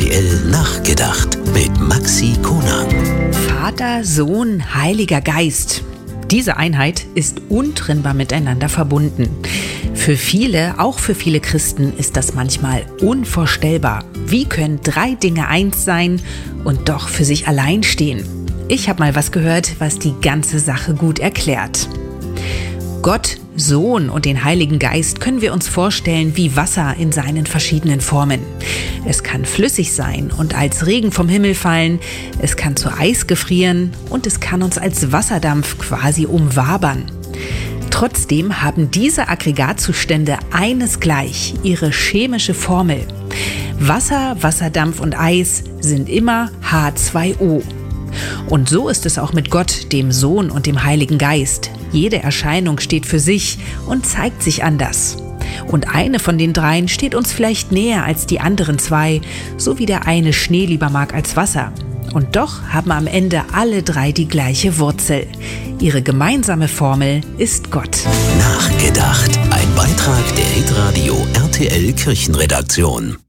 RTL Nachgedacht mit Maxi Konang. Vater, Sohn, Heiliger Geist. Diese Einheit ist untrennbar miteinander verbunden. Für viele, auch für viele Christen, ist das manchmal unvorstellbar. Wie können 3 Dinge eins sein und doch für sich allein stehen? Ich habe mal was gehört, was die ganze Sache gut erklärt. Gott, Sohn und den Heiligen Geist können wir uns vorstellen wie Wasser in seinen verschiedenen Formen. Es kann flüssig sein und als Regen vom Himmel fallen, es kann zu Eis gefrieren und es kann uns als Wasserdampf quasi umwabern. Trotzdem haben diese Aggregatzustände eines gleich, ihre chemische Formel. Wasser, Wasserdampf und Eis sind immer H2O. Und so ist es auch mit Gott, dem Sohn und dem Heiligen Geist. Jede Erscheinung steht für sich und zeigt sich anders. Und eine von den 3 steht uns vielleicht näher als die anderen 2, so wie der eine Schnee lieber mag als Wasser. Und doch haben am Ende alle 3 die gleiche Wurzel. Ihre gemeinsame Formel ist Gott. Nachgedacht. Ein Beitrag der Hitradio RTL Kirchenredaktion.